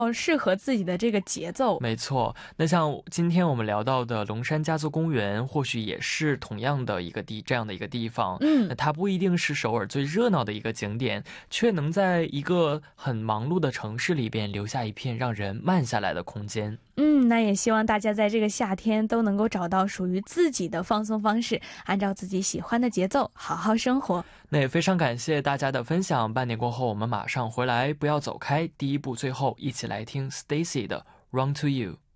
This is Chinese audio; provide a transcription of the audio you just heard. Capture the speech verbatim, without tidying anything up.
适合自己的这个节奏。 没错，那像今天我们聊到的龙山家族公园，或许也是同样的一个地这样的一个地方。 嗯， 那它不一定是首尔最热闹的一个景点，却能在一个很忙碌的城市里边留下一片让人慢下来的空间。 嗯，那也希望大家在这个夏天都能够找到属于自己的放松方式，按照自己喜欢的节奏好好生活。 那也非常感谢大家的分享，半点过后我们马上回来，不要走开。第一部最后一起来听 Stacy 的 Run to You。